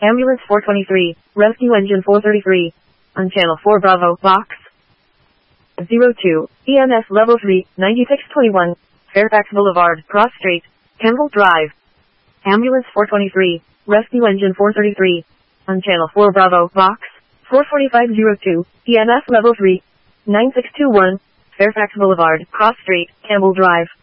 Ambulance 423, Rescue Engine 433. On Channel 4 Bravo, Box 02, EMS Level 3, 9621, Fairfax Boulevard, Cross Street, Campbell Drive. Ambulance 423, Rescue Engine 433. On Channel 4 Bravo, Box 44502, EMS Level 3, 9621, Fairfax Boulevard, Cross Street, Campbell Drive.